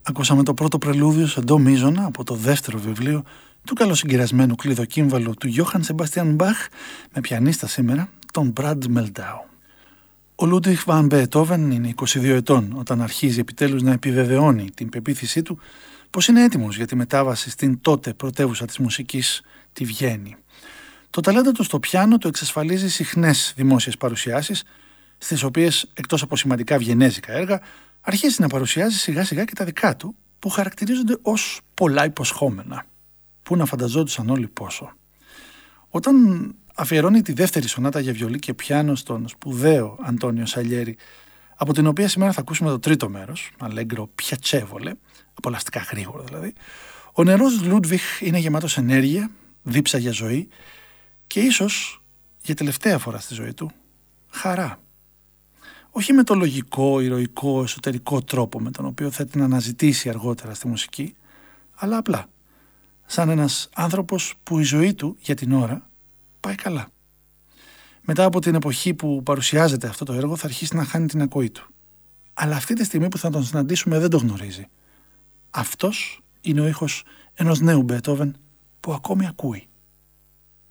Ακούσαμε το πρώτο πρελούδιο σε ντο μείζωνα από το δεύτερο βιβλίο του καλοσυγκυρασμένου κλειδοκύμβαλου του Γιώχαν Σεμπάστιαν Μπαχ, με πιανίστα σήμερα τον Μπραντ Μελντάου. Ο Λούντβιχ Βαν Μπεετόβεν είναι 22 ετών όταν αρχίζει επιτέλους να επιβεβαιώνει την πεποίθησή του πως είναι έτοιμος για τη μετάβαση στην τότε πρωτεύουσα της μουσικής, τη Βιέννη. Το ταλέντο του στο πιάνο του εξασφαλίζει συχνές δημόσιες παρουσιάσεις, στις οποίες, εκτός από σημαντικά βιενέζικα έργα, αρχίζει να παρουσιάζει σιγά σιγά και τα δικά του, που χαρακτηρίζονται ως πολλά υποσχόμενα. Πού να φανταζόντουσαν όλοι πόσο. Όταν αφιερώνει τη δεύτερη σονάτα για βιολί και πιάνο στον σπουδαίο Αντώνιο Σαλιέρι, από την οποία σήμερα θα ακούσουμε το τρίτο μέρος, Allegro piacevole, απολαυστικά γρήγορο δηλαδή, ο νεαρός Λούντβιχ είναι γεμάτος ενέργεια, δίψα για ζωή και ίσως για τελευταία φορά στη ζωή του χαρά. Όχι με το λογικό, ηρωικό, εσωτερικό τρόπο με τον οποίο θα την αναζητήσει αργότερα στη μουσική, αλλά απλά σαν ένας άνθρωπος που η ζωή του για την ώρα πάει καλά. Μετά από την εποχή που παρουσιάζεται αυτό το έργο θα αρχίσει να χάνει την ακοή του. Αλλά αυτή τη στιγμή που θα τον συναντήσουμε δεν το γνωρίζει. Αυτός είναι ο ήχος ενός νέου Μπεετόβεν που ακόμη ακούει.